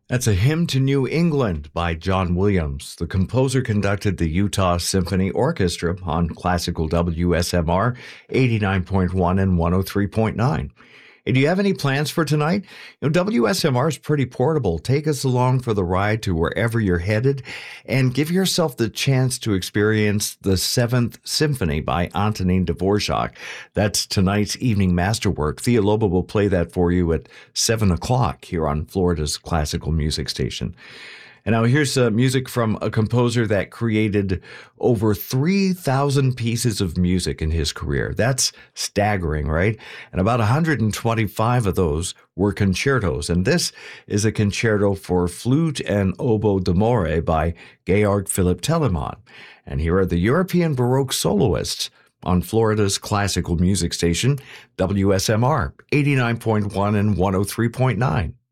That's a hymn to New England by John Williams. The composer conducted the Utah Symphony Orchestra on classical WSMR 89.1 and 103.9. Hey, do you have any plans for tonight? WSMR is pretty portable. Take us along for the ride to wherever you're headed and give yourself the chance to experience the Seventh Symphony by Antonin Dvorak. That's tonight's evening masterwork. Thea Loba will play that for you at 7 o'clock here on Florida's classical music station. And now here's music from a composer that created over 3,000 pieces of music in his career. That's staggering, right? And about 125 of those were concertos. And this is a concerto for flute and oboe d'amore by Georg Philipp Telemann. And here are the European Baroque soloists on Florida's classical music station, WSMR 89.1 and 103.9.